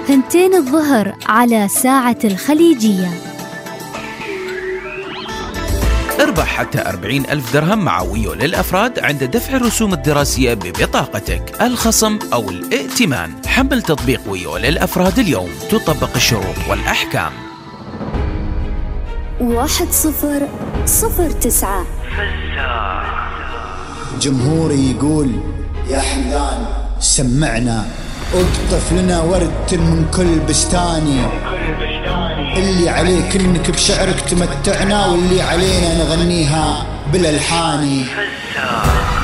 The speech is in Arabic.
2 الظهر على ساعة الخليجية. اربح حتى 40,000 درهم مع ويو للأفراد عند دفع الرسوم الدراسية ببطاقتك، الخصم أو الائتمان. حمل تطبيق ويو للأفراد اليوم، تطبق الشروط والأحكام. 1009 جمهوري يقول يا حمدان سمعنا، اقطف لنا ورد من كل بستاني، اللي عليك انك بشعرك تمتعنا واللي علينا نغنيها بالالحان.